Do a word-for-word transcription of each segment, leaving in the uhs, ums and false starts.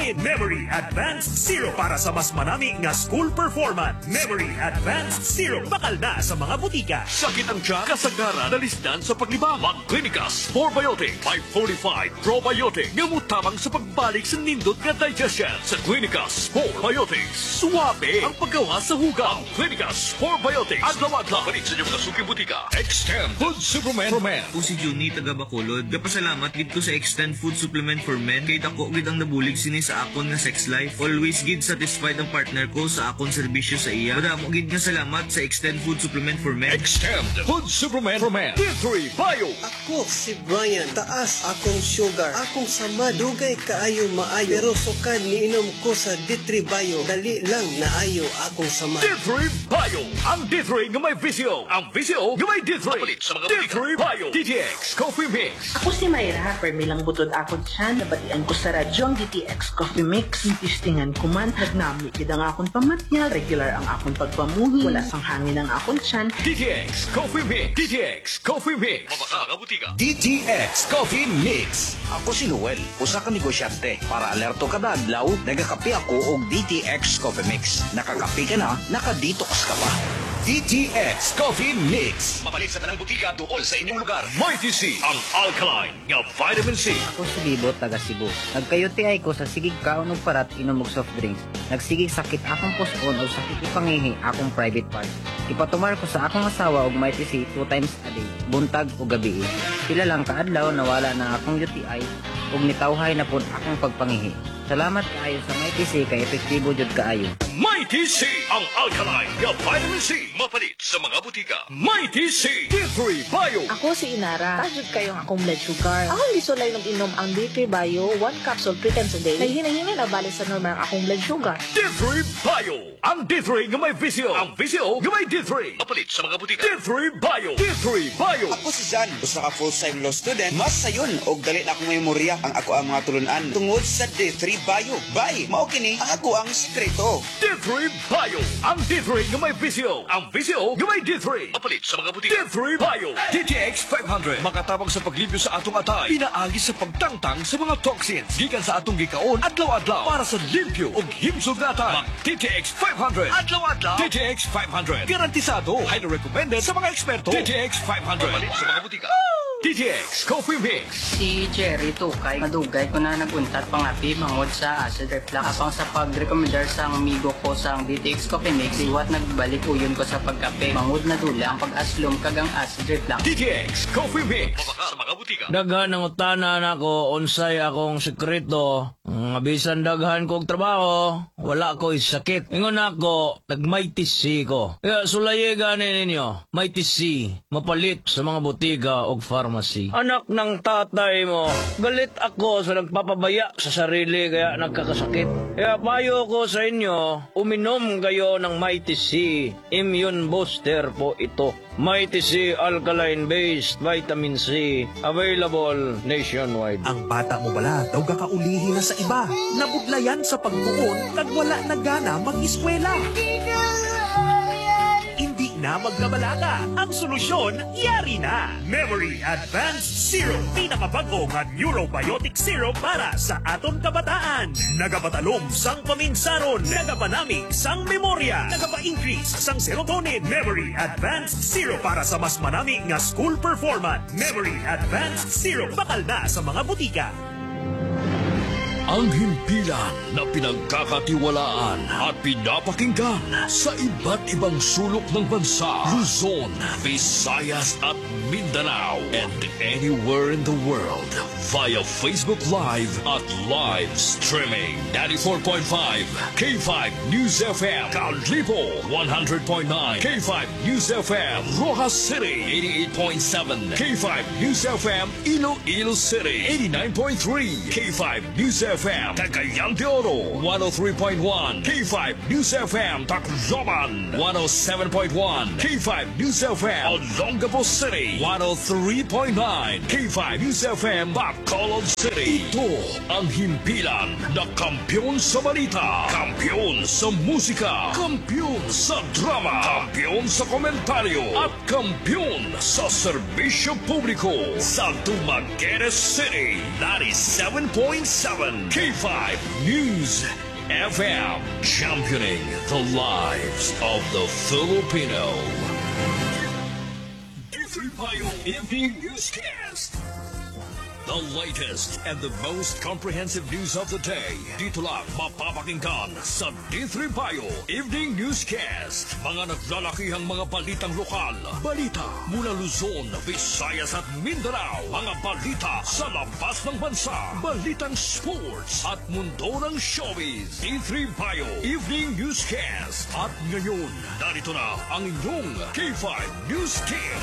serotonin. Memory Advanced Zero para sa mas manami nga school performance. Memory Advanced Zero bakal na sa mga butika. Sakit ang tiyan, kasagaran, dalisdan sa paglibang. Mag-Clinicas four Biotic five forty-five Probiotic nga mutabang sa pagbalik sa nindot nga digestion. Sa Clinicas four Biotic, suwabe ang paggawa sa hugaw. Clinicas four Biotic, adlaw-adlaw. Palit sa inyong nasuki butika. Extend Food Supplement for Men. Ako si Juni, taga Bacolod. Kapasalamat gid ko sa Extend Food Supplement for Men. Kay dako gid ang nabulig sini sa akon nga sex life. Always gid satisfied ang partner ko sa akon serbisyo sa iya. Madamo gid nga salamat sa Extend Food Supplement for Men. Extend Food Supplement for Men. D three Bio. Ako si Brian, taas akong sugar, akong sama, dugay kaayo maayo, pero sukad niinom ko sa D three Bio, dali lang naayo akong sama. D three Bio. Ang D three nga may visyo. Ang visyo nga may D three. Mapalit sa mga D three Bio. D T X Coffee Mix. Ako si Mayra, permilang butod ako dyan, nabatian ko sa radyo ang D T X Coffee Mix. Tistingan ko man, nagnami kid ang akong pamatya, regular ang akong pagpamuhi, wala sang hangin ang akong tiyan. D T X Coffee Mix. D T X Coffee Mix. Mabaka nga butika. D T X Coffee Mix. Ako si Noel, usa ka negosyante. Para alerto kada adlaw, nagakape ako og D T X Coffee Mix. Nakakape ka na, nakadetox ka pa. D T X Coffee Mix. Mapalit sa tanang butika dool sa inyong lugar. Mighty C, ang alkaline nga vitamin C. Ako si Libo, taga Cebu. Nagkayuti ay ko sa sigig kaon og parat inom og soft drinks. Nagsigig sakit akong puson o sakit ipangihi akong private part. Ipatumar ko sa akong asawa og Mighty C two times a day, buntag o gabi. Sila lang kaadlaw nawala na akong U T I ug nitawhay na pud akong pagpangihi. Salamat kaayo sa Mighty C kay epektibo jud kaayo. Mighty C, ang alkaline nga vitamin C. Mapalit sa mga butika. Mighty C, D three Bio. Ako si Inara. Tajud kayong akong blood sugar. Ako lisolay nung inom ang D three Bio, one capsule three times a day. Kaya hinahinay na balik sa normal ang akong blood sugar. D three Bio. Ang D three nga may visyo. Ang visyo nga may D three. Mapalit sa mga butika. D three Bio. D three Bio. Ako si Jan, usa ka full-time law student. Mas sayon og dali na akong memorya ang ako ang mga tulunan tungod sa D three Bio. Bye, mao kini ang ako ang sekreto. D three Bio. Ang D three nga may visyo. Ang visyo nga may D three. Mapalit sa mga butika. D three Bio. D T X five hundred. Makatabang sa paglibyo sa atong atay. Pinaagi sa pagtangtang sa mga toxins. Gikan sa atong gikaon adlaw-adlaw para sa limpyo ug himsog na atay. Mag D T X five hundred. Adlaw-adlaw. D T X five hundred. Garantisado. Highly recommended sa mga eksperto. D T X five hundred. Mapalit sa mga butika. D T X Coffee Mix. Si Jerry Tukay, madugay ko na naguntat pangapi mangod sa acid reflux. Apang sa pag-recommendar sa amigo ko sa D T X Coffee Mix, iwat nagbalik uyon ko sa pagkape. Mangod na dula ang pag-aslom kagang acid reflux. D T X Coffee Mix. Mabaka sa mga butika. Daghan ang utanan ako, unsay akong sekreto. Nga bisan daghan kong trabaho, wala ko sakit. Ingon ako, nag-Mighty C ko. Kaya sulaye gani ninyo, Mighty C, mapalit sa mga butika o pharmacy. Anak ng tatay mo, galit ako sa nagpapabaya sa sarili kaya nagkakasakit. Kaya payo ko sa inyo, uminom kayo ng Mighty C. Immune booster po ito. Mighty C alkaline-based vitamin C, available nationwide. Ang bata mo bala daw kakaulihi na sa iba. Nabudlayan sa pagtuon kag wala na gana mag-eskwela. Hindi na magkabalaka. Ang solusyon, yari na. Memory Advanced Zero. Pinakabago nga Neurobiotic Zero para sa aton kabataan. Nagapatalom sang paminsaron. Nagapanamig sang memorya. Nagapa-increase sang serotonin. Memory Advanced Zero para sa mas manami nga school performance. Memory Advanced Zero. Bakal na sa mga butika. Ang himpilan na pinagkakatiwalaan at pinapakinggan sa iba't ibang sulok ng bansa, Luzon, Visayas at Mindanao, and anywhere in the world via Facebook Live at live streaming. ninety-four point five K five News F M, Calripo one hundred point nine K five News F M, Rojas City eighty-eight point seven K five News F M, Iloilo City eighty-nine point three K five News F M, Cagayan de Oro one oh three point one K five News F M, Tacloban one oh seven point one K five News F M, Olongapo City one oh three point nine K five News F M, Bacolod City. Ito ang himpilan na kampyon sa balita, kampyon sa musika, kampyon sa drama, kampyon sa komentaryo, at kampyon sa serbisyo publiko sa Dumaguete City ninety-seven point seven K five News F M, championing the lives of the Filipino. D three Bayo Evening Newscast. The latest and the most comprehensive news of the day. Dito lang mapapakinggan sa D three Bayo Evening Newscast. Mga naglalakihang mga balitang lokal. Balita mula Luzon, Visayas at Mindanao. Mga balita sa labas ng bansa. Balitang sports at mundo ng showbiz. D three Bayo Evening Newscast. At ngayon, narito na ang inyong K five News Team.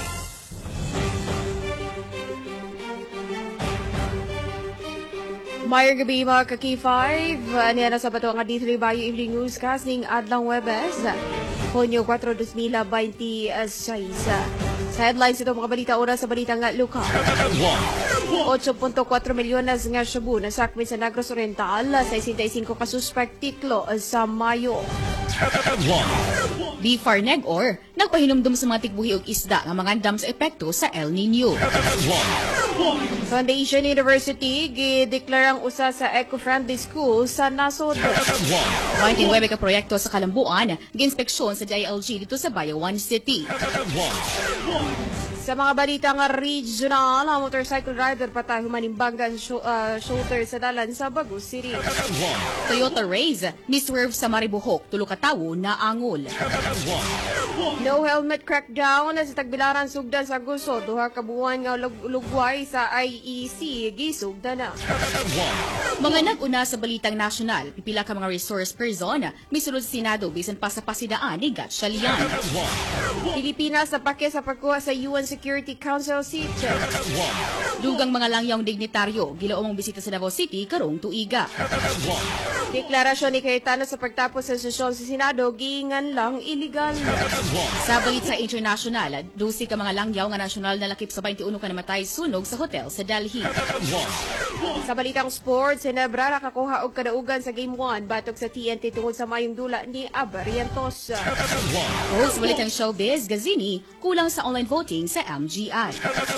Mayang gabi mga ka-K five. Niya na sa bato ang D three Bayo Evening Newscast ning Adlang Webes, Hunyo four, two thousand twenty-six. Sa headlines ito mga balita, una sa balita nga lokal. eight point four milyones nga shabu na sakmit sa Negros Oriental sa sixty-five ka suspect tiklo sa Mayo. B F A R Negor nagpahinumdum sa mga tigbuhi og isda nga mga dam sa epekto sa El Nino. Foundation University gideklarang usa sa eco-friendly school sa nasod. twenty-nine ka proyekto sa Kalambuan gi-inspeksyon sa D I L G dito sa Bayawan City. Sa mga balita nga regional, ang motorcycle rider patay humanimbangga sa uh, shoulder sa dalan sa Bagus City. Toyota Raze miswerve sa Maribohok, tulo ka tawo na angol. No helmet crackdown sa Tagbilaran sugdan sa Guso, duha ka buwan nga lug- lugway sa I E C gisugdan na. Mga nag-una sa balitang nasyonal, pipila ka mga resource person misulod sa Senado bisan pa sa pasidaan ni Gatchalian. Pilipinas sa pake sa pagkuha sa U N Security Council seat. Dugang mga langyang dignitaryo gilaom ang bisita sa Davao City karong tuiga. Deklarasyon ni Cayetano sa pagtapos sa sesyon sa Senado giingan lang illegal. Sa balita international, dusi ka mga langyaw nga nasyonal na lakip sa twenty-one ka namatay sunog sa hotel sa Delhi. Sa balitang sports, Ginebra nakakuha og kadaugan sa Game one batok sa T N T tungod sa mayong dula ni Abarientos. O sa balitang showbiz, Gazini kulang sa online voting sa M G I.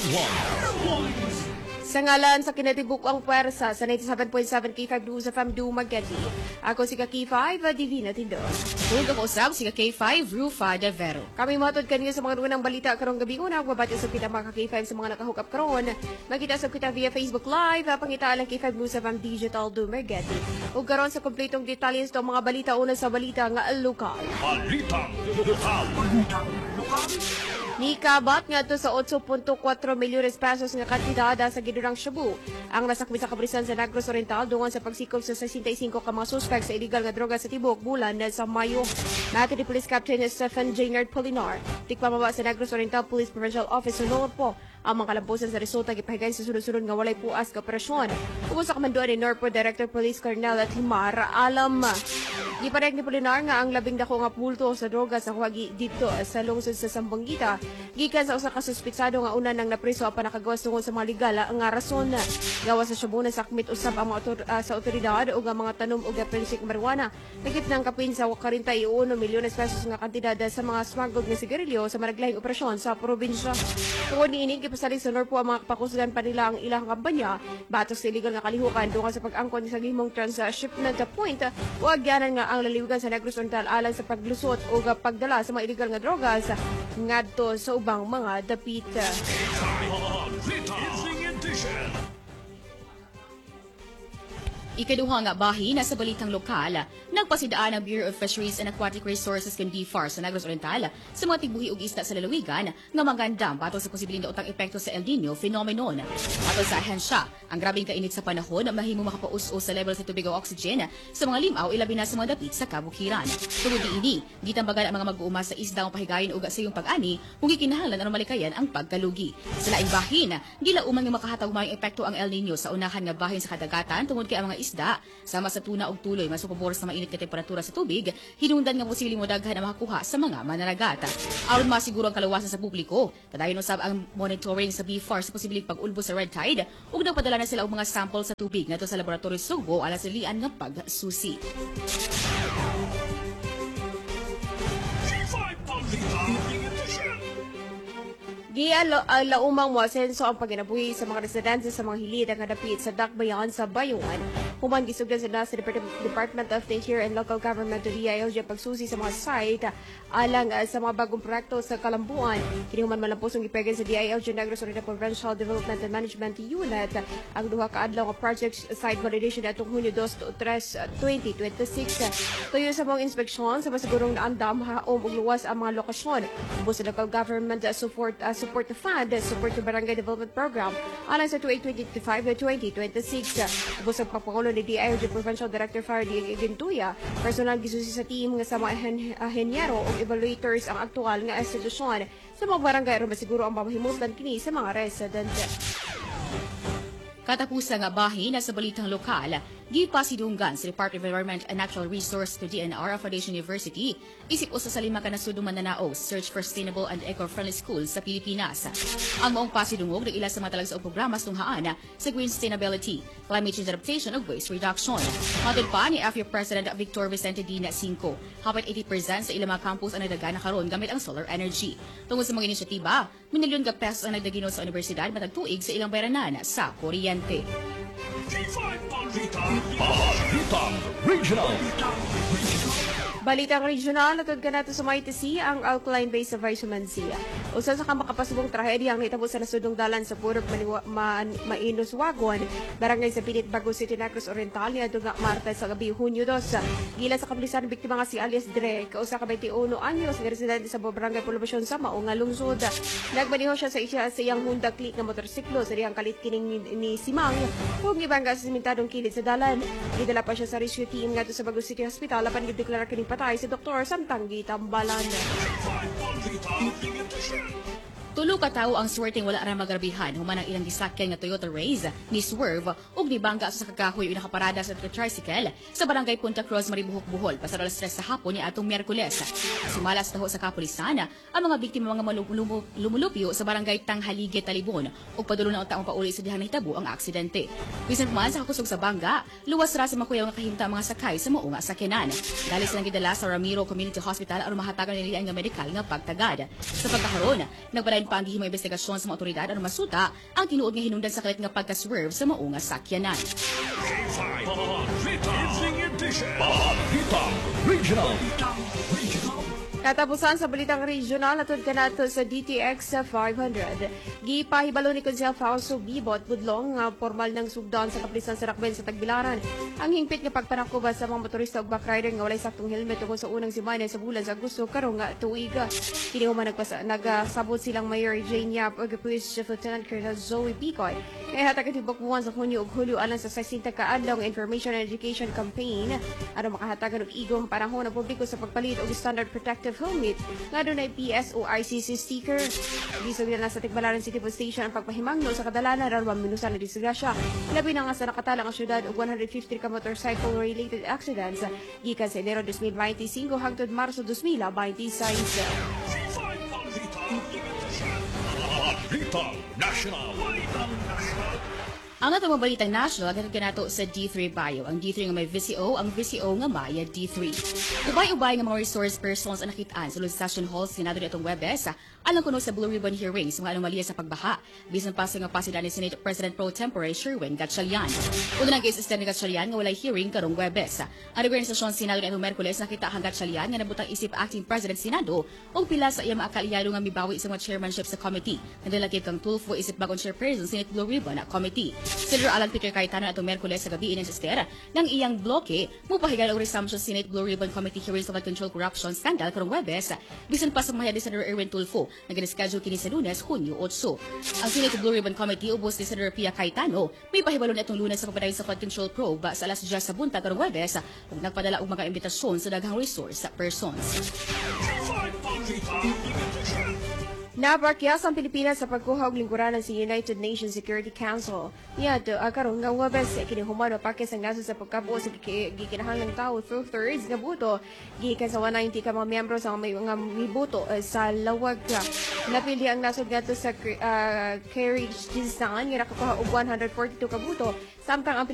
Sa ngalan sa kinatibuk ang pwersa sa ninety-seven point seven K five News F M Dumaguete. Ako si ka-K five, Divina Tindo. Kung ako usab si ka-K five, Rufa De Vero. Kami matod kanina sa mga unang balita karong gabi una. Magbati sa kita mga ka-K five sa mga nakahook up karon. Magkita sa kita via Facebook Live. Pangita lang K five News F M Digital Dumaguete. Ug karon sa kompletong detalye sa mga balita una sa balita nga lokal. Balitang lokal. Balitang lokal. Nikabat nga to sa eight point four milyones pesos nga kantidada sa gidurang shabu. Ang nasakmi sa kabrisan sa Negros Oriental dungan sa pagsikop sa sixty-five ka mga suspect sa illegal nga droga sa tibok bulan sa Mayo. Natin ni Police Captain Stephen Jaynard Polinar. Tikpamaba sa Negros Oriental Police Provincial Office sunod po ang mga kalampusan sa resulta gipahigay sa sunod-sunod nga walay puas ka operasyon. Ug sa kamanduan ni Norpo Director Police Colonel at Himar Alam. Giparek ni Polinar nga ang labing dako nga pulto sa droga sa huwagi dito sa lungsod sa Sambuanga gikan sa usa ka suspitsado nga una nang napriso apan nakagawas tungod sa mga legal nga rason. Gawas sa Shabu na sakmit usab ang mga otor- uh, sa otoridad ug ang mga tanom ug prensik marijuana. Nagit ng kapin sa forty-one milyones pesos nga kantidad sa mga smuggled nga sigarilyo sa maraglahing operasyon sa probinsya. Tungod niini gipasalig sa Norpo ang mga pakusgan pa nila ang ilang kampanya batok sa illegal nga kalihukan dungan sa pag-angkon sa gihimong transshipment point o agyanan nga ang laliwgan sa Negros Oriental alang sa paglusot o pagdala sa mga illegal nga drogas ngadto sa ubang mga dapit. Ikaduha nga bahin na sa balitang lokal, nagpasidaan ang Bureau of Fisheries and Aquatic Resources kan B F A R sa Negros Oriental sa mga tigbuhi og isda sa lalawigan nga magandam patol sa posibleng daotang epekto sa El Nino phenomenon. Patol sa ahensya, ang grabing kainit sa panahon mahimo makapaus-us sa level sa tubig o oxygen sa mga limaw ilabi na sa mga dapit sa kabukiran. Tungod diini, gitambagan ang mga mag-uuma sa isda ang pahigayon ug sa iyong pag-ani kung gikinahanglan aron malikayan ang pagkalugi. Sa laing bahin, gilauman nga makahatag mayong epekto ang El Nino sa unahan nga bahin sa kadagatan tungod kay ang mga isda sama sa tuna og tuloy masupabor sa mainit nga temperatura sa tubig hinungdan nga posibleng modaghan ang makakuha sa mga mananagata. Aron masiguro ang kalawasan sa publiko, padayon usab ang monitoring sa B F A R sa posibleng pag-ulbo sa red tide ug nagpadala na sila og mga sample sa tubig ngadto sa laboratorio Subo alang sa lian nga pagsusi. Giya uh, laumang mo asenso ang paginabuhi sa mga residente sa mga hilid nga dapit sa Dakbayan sa Bayuan Human gisugdan sa sa Depart- Department of the Interior and Local Government o D I L G pagsusi sa mga site alang uh, sa mga bagong proyekto sa Kalambuan. Kini human malampusong ipegan sa D I L G Negros Oriental Provincial Development and Management Unit ang duha ka adlaw nga project site validation atong Hunyo two to three, twenty twenty-six. Tuyo sa mga inspeksyon sa masigurong naandam haom ug luwas ang mga lokasyon. Ubos sa local government uh, support uh, support the fund uh, support the barangay development program alang sa twenty twenty-five to twenty twenty-six. Ubos sa pagpangulo ni D I L G Provincial Director Faraday Gintuya, personal gisusi sa team nga sa mga ahen- ahenyero o evaluators ang aktual nga institusyon sa mga barangay aron masiguro ang pamahimuslan kini sa mga residente. Katapusan nga bahin na sa balitang lokal, gipasidunggan sa Department of Environment and Natural Resources to D N R Foundation University, isip usa sa lima ka nasudong Mananao Search for Sustainable and Eco-Friendly Schools sa Pilipinas. Ang maong pasidungog ng ila sa matalag sa programa tunghaan sa green sustainability, climate change adaptation ug waste reduction. Matod pa ni A F I President Victor Vicente Dina Cinco, hapat eighty percent sa ilang mga campus ang nagdagana karon gamit ang solar energy. Tungod sa mga inisyatiba, minilyon ka pesos ang nagdagino sa universidad matag tuig sa ilang bayranan sa kuryente. Balitang Regional. Balitang regional, natod ka nato sa Mighty Sea, ang alkaline base sa Vitamin C. Usa sa kamakapasubong trahedya ang nitabo sa nasudong dalan sa Purok Maniwa, Ma, Mainos Wagon, barangay sa Pinit, Bago City, Negros Oriental, niya nga Martes sa gabi, Hunyo two. Gila sa kablisan, biktima nga si alias Dre, kausa ka twenty-one anyos, nga residente sa barangay Poblasyon sa Maong nga lungsod. Nagmaniho siya sa isya sa iyang Honda Click na motorsiklo sa diyang kalit kining ni, ni Simang, kung ibangga sa simentadong kilid sa dalan. Idala pa siya sa rescue team nga sa Bago City Hospital, apan gideklara kining patay si Doktor Santanggi Tambalan. Tulo ka tawo ang swerteng wala ra magrabihan human ang ilang gisakyan nga Toyota Raze ni swerve ug nibangga sa kakahoy ug nakaparada sa tricycle sa barangay Punta Cruz, Maribuhok, Bohol pasado alas tres sa hapon ni atong Miyerkules. Sumalas taho sa kapulisan ang mga biktima mga malum- lumulupyo sa barangay Tanghalige, Talibon ug padulo na taong pauli sa dihang nahitabo ang aksidente. Bisan man sa kakusog sa bangga, luwas ra sa makuyaw nga kahimta ang mga sakay sa mao nga sakyanan. Dali silang gidala sa Ramiro Community Hospital aron mahatagan nila ang medikal nga pagtagad. Sa pagkakaroon, nagbalay pa ang gihimong investigasyon sa mga otoridad aron masuta ang tinuod nga hinungdan sa kalit nga pagka-swerve sa mao nga sakyanan. Balitang Regional. Katapusan sa balitang regional, natod ka nato sa D T X five hundred. Gipahibalo ni Consel Fausto Bibot Budlong nga formal ng sugdan sa kaplisan sa Rakben sa Tagbilaran. Ang hingpit nga pagpanakuba sa mga motorista ug backrider nga walay saktong helmet tungkol sa unang semana sa bulan sa Agosto karong nga tuig. Kini human nagpasa nagasabot silang Mayor Jane Yap ug Police Chief Lieutenant Colonel Zoe Picoy. Kaya hatag itibok buwan sa Hunyo ug Hulyo alang sa sixty ka adlaw nga information and education campaign aron makahatagan og igong panahon ng publiko sa pagpalit og standard protective helmet nga dunay P S o I C C sticker. Gisog na sa Tikbalaran City Police Station ang pagpahimangno sa kadalanan aron maminusan ang disgrasya. Labi na nga sa nakatalang ang syudad og one hundred fifty ka motorcycle related accidents gikan sa Enero twenty twenty-five hangtod Marso twenty twenty-six. Balitang National. Ang atong balitang national gatod kanato sa D three Bio. Ang D three nga may V C O, ang V C O nga maya D three. Ubay-ubay nga mga resource persons ang nakitaan sa Session Hall Senado ni atong Webes alang kuno sa Blue Ribbon hearings mga anomalya sa pagbaha. Bisan pa sa nga pasida ni Senate President Pro Tempore Sherwin Gatchalian. Una nang case ni Gatchalian nga walay hearing karong Webes. Ang organisasyon Senado ni atong Miyerkules nakita ang Gatchalian nga nabutang isip acting President Senado og pila sa iya mga kaalyado nga mibawi sa mga chairmanship sa committee. Nadalakip kang Tulfo isip bagong chairperson Senate Blue Ribbon Committee. Senator Alan Peter Cayetano atong Miyerkules sa gabi insister ng iyang bloke mupahigal og resumption Senate Blue Ribbon Committee hearings on control corruption scandal karong Webes bisan pa sa mahayag ni Senator Erwin Tulfo na gina-schedule kini sa Lunes, Hunyo eight. Ang Senate Blue Ribbon Committee ubos ni Senator Pia Cayetano may pahibalo na itong Lunes sa pagpadayon sa flood control probe sa alas diyes sa buntag karong Webes ug nagpadala og mga imbitasyon sa daghang resource persons. Napakyas ang Pilipinas sa pagkuha og lingkuranan sa United Nations Security Council. Niadto karon nga Webes kini human pakis ang nasod sa pagkabuo sa gikinahanglang tawo two-thirds nga buto gikan sa one hundred ninety ka mga miyembro sa may mga mibuto uh, sa lawag. Napili ang nasod ngadto sa uh, Kerry Design nga nakakuha og one hundred forty-two ka buto samtang ang